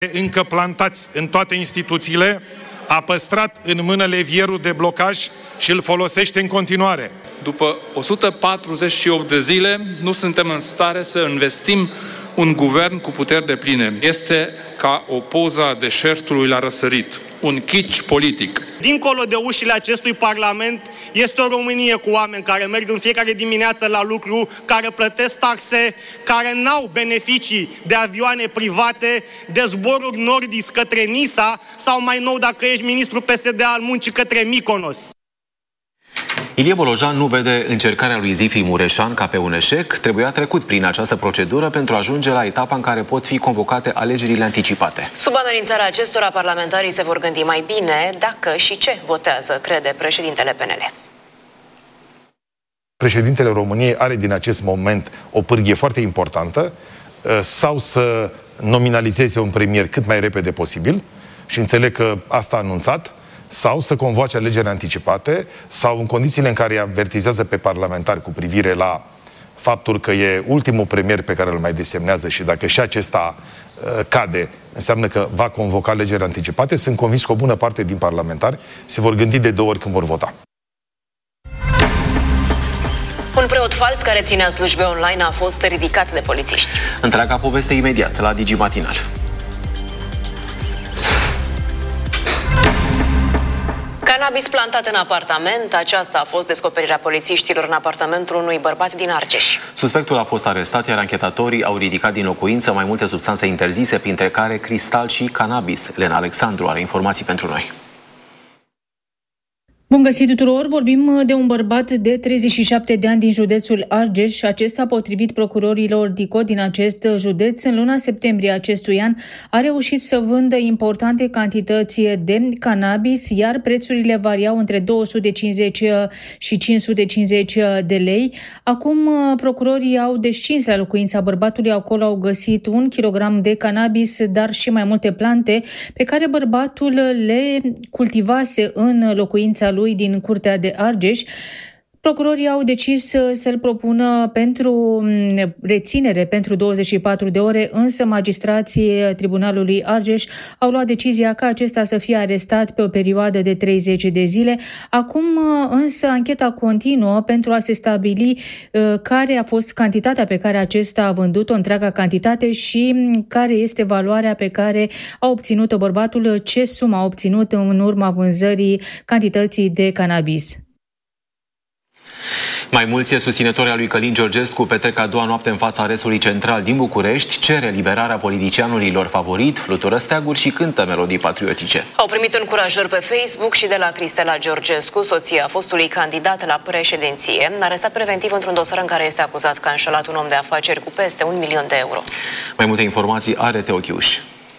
încă plantați în toate instituțiile, a păstrat în mână levierul de blocaj și îl folosește în continuare. După 148 de zile, nu suntem în stare să investim un guvern cu puteri depline. Este ca o poză a deșertului la răsărit, un kitsch politic. Dincolo de ușile acestui Parlament este o Românie cu oameni care merg în fiecare dimineață la lucru, care plătesc taxe, care n-au beneficii de avioane private, de zboruri Nordis către Nisa sau mai nou dacă ești ministru PSD al muncii către Mykonos. Ilie Bolojan nu vede încercarea lui Zifri Mureșan ca pe un eșec. Trebuia trecut prin această procedură pentru a ajunge la etapa în care pot fi convocate alegerile anticipate. Sub amenințarea acestora, parlamentarii se vor gândi mai bine dacă și ce votează, crede președintele PNL. Președintele României are din acest moment o pârghie foarte importantă, sau să nominalizeze un premier cât mai repede posibil, și înțeleg că asta a anunțat, sau să convoace alegeri anticipate, sau în condițiile în care îi avertizează pe parlamentari cu privire la faptul că e ultimul premier pe care îl mai desemnează și dacă și acesta cade, înseamnă că va convoca alegeri anticipate. Sunt convins că o bună parte din parlamentari se vor gândi de 2 ori când vor vota. Un preot fals care ținea slujbe online a fost ridicat de polițiști. Întreaga poveste imediat la Digi Matinal. Cannabis plantat în apartament. Aceasta a fost descoperirea polițiștilor în apartamentul unui bărbat din Argeș. Suspectul a fost arestat, iar anchetatorii au ridicat din locuință mai multe substanțe interzise, printre care cristal și cannabis. Lena Alexandru are informații pentru noi. Bun găsit tuturor! Vorbim de un bărbat de 37 de ani din județul Argeș. Acesta, potrivit procurorilor DICOT din acest județ, în luna septembrie acestui an, a reușit să vândă importante cantități de cannabis, iar prețurile variau între 250 și 550 de lei. Acum, procurorii au descins la locuința bărbatului. Acolo au găsit 1 kilogram de cannabis, dar și mai multe plante pe care bărbatul le cultivase în locuința lui din Curtea de Argeș. Procurorii au decis să-l propună pentru reținere pentru 24 de ore, însă magistrații Tribunalului Argeș au luat decizia ca acesta să fie arestat pe o perioadă de 30 de zile. Acum însă ancheta continuă pentru a se stabili care a fost cantitatea pe care acesta a vândut-o, întreaga cantitate, și care este valoarea pe care a obținut-o bărbatul, ce sumă a obținut în urma vânzării cantității de cannabis. Mai mulți susținători al lui Călin Georgescu petrec a doua noapte în fața arestului central din București, cere eliberarea politicianului lor favorit, flutură steaguri și cântă melodii patriotice. Au primit încurajări pe Facebook și de la Cristela Georgescu, soția fostului candidat la președinție, arestat preventiv într-un dosar în care este acuzat că a înșelat un om de afaceri cu peste 1 milion de euro. Mai multe informații are Teo Chiuș.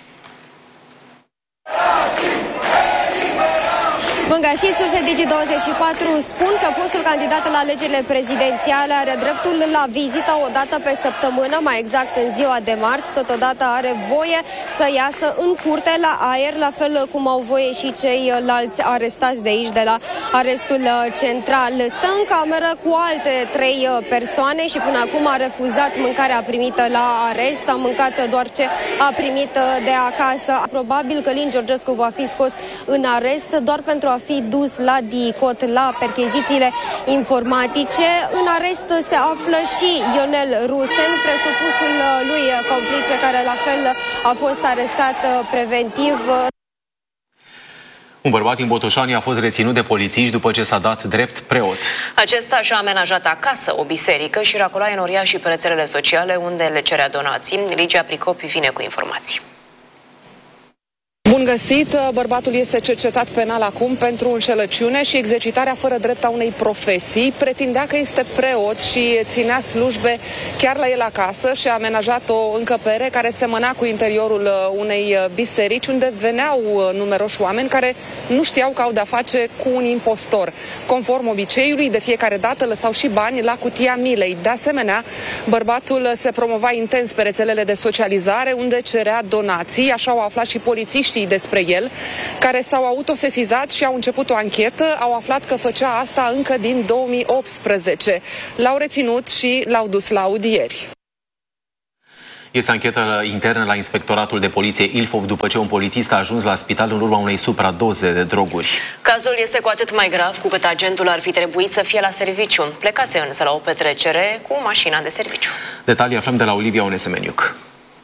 Bun găsit, surse Digi24 spun că fostul candidat la alegerile prezidențiale are dreptul la vizită o dată pe săptămână, mai exact în ziua de marți. Totodată are voie să iasă în curte la aer, la fel cum au voie și ceilalți arestați de aici, de la arestul central. Stă în cameră cu alte 3 persoane și până acum a refuzat mâncarea primită la arest. A mâncat doar ce a primit de acasă. Probabil că Călin Georgescu va fi scos în arest doar pentru a fi dus la DICOT, la perchezițiile informatice. În arest se află și Ionel Rusen, presupusul lui complice, care la fel a fost arestat preventiv. Un bărbat din Botoșani a fost reținut de polițiști după ce s-a dat drept preot. Acesta și-a amenajat acasă o biserică și racola enoria și pe rețelele sociale unde le cerea donații. Ligia Pricopi vine cu informații. Bun găsit! Bărbatul este cercetat penal acum pentru înșelăciune și exercitarea fără drept a unei profesii. Pretindea că este preot și ținea slujbe chiar la el acasă și a amenajat o încăpere care semăna cu interiorul unei biserici, unde veneau numeroși oameni care nu știau că au de-a face cu un impostor. Conform obiceiului, de fiecare dată lăsau și bani la cutia milei. De asemenea, bărbatul se promova intens pe rețelele de socializare, unde cerea donații. Așa au aflat și polițiștii despre el, care s-au autosesizat și au început o anchetă. Au aflat că făcea asta încă din 2018. L-au reținut și l-au dus la audieri. Este anchetă internă la Inspectoratul de Poliție Ilfov după ce un polițist a ajuns la spital în urma unei supradoze de droguri. Cazul este cu atât mai grav cu cât agentul ar fi trebuit să fie la serviciu. Plecase însă la o petrecere cu mașina de serviciu. Detalii aflăm de la Olivia Onesemeniuc.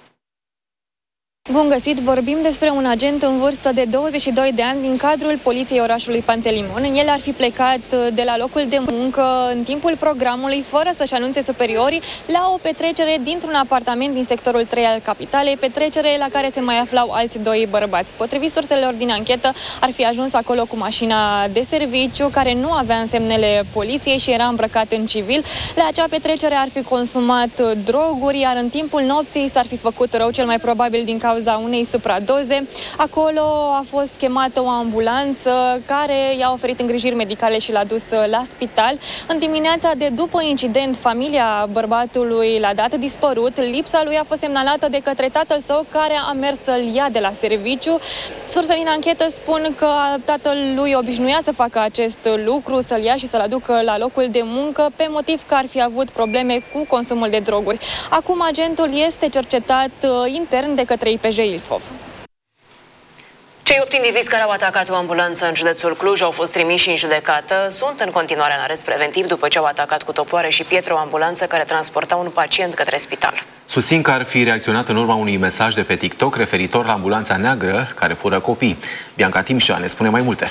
Bun găsit! Vorbim despre un agent în vârstă de 22 de ani din cadrul Poliției orașului Pantelimon. El ar fi plecat de la locul de muncă în timpul programului, fără să-și anunțe superiorii, la o petrecere dintr-un apartament din sectorul 3 al capitalei, petrecere la care se mai aflau alți doi bărbați. Potrivit surselor din anchetă, ar fi ajuns acolo cu mașina de serviciu, care nu avea însemnele poliției și era îmbrăcat în civil. La acea petrecere ar fi consumat droguri, iar în timpul nopții s-ar fi făcut rău, cel mai probabil din cauza unei supradoze. Acolo a fost chemată o ambulanță care i-a oferit îngrijiri medicale și l-a dus la spital. În dimineața de după incident, familia bărbatului l-a dat dispărut. Lipsa lui a fost semnalată de către tatăl său, care a mers să-l ia de la serviciu. Surse din anchetă spun că tatăl lui obișnuia să facă acest lucru, să-l ia și să-l aducă la locul de muncă, pe motiv că ar fi avut probleme cu consumul de droguri. Acum agentul este cercetat intern de către IPJ Ilfov. Cei 8 indivizi care au atacat o ambulanță în județul Cluj au fost trimiși în judecată. Sunt în continuare în arest preventiv după ce au atacat cu topoare și pietre o ambulanță care transporta un pacient către spital. Susțin că ar fi reacționat în urma unui mesaj de pe TikTok referitor la ambulanța neagră care fură copii. Bianca Timșa ne spune mai multe.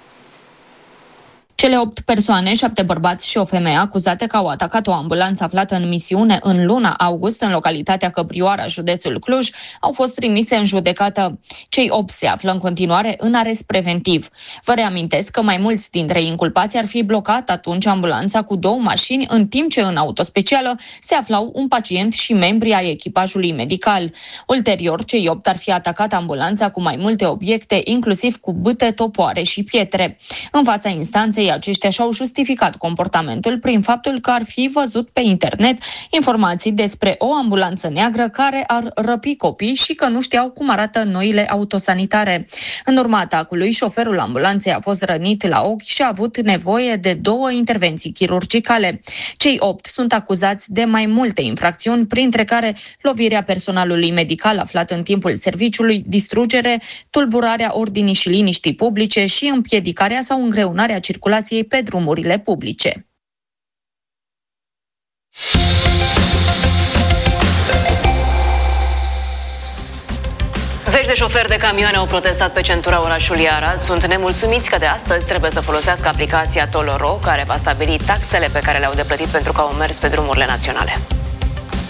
Cele 8 persoane, 7 bărbați și o femeie acuzate că au atacat o ambulanță aflată în misiune în luna august în localitatea Căprioara, județul Cluj, au fost trimise în judecată. Cei 8 se află în continuare în arest preventiv. Vă reamintesc că mai mulți dintre inculpați ar fi blocat atunci ambulanța cu 2 mașini, în timp ce în autospecială se aflau un pacient și membri ai echipajului medical. Ulterior, cei 8 ar fi atacat ambulanța cu mai multe obiecte, inclusiv cu bâte, topoare și pietre. În fața instanței, aceștia și-au justificat comportamentul prin faptul că ar fi văzut pe internet informații despre o ambulanță neagră care ar răpi copii și că nu știau cum arată noile autosanitare. În urma atacului, șoferul ambulanței a fost rănit la ochi și a avut nevoie de 2 intervenții chirurgicale. Cei 8 sunt acuzați de mai multe infracțiuni, printre care lovirea personalului medical aflat în timpul serviciului, distrugere, tulburarea ordinii și liniștii publice și împiedicarea sau îngreunarea circulației pe drumurile publice. Zeci de șoferi de camioane au protestat pe centura orașului Arad. Sunt nemulțumiți că de astăzi trebuie să folosească aplicația Toloro, care va stabili taxele pe care le-au de plătit pentru că au mers pe drumurile naționale.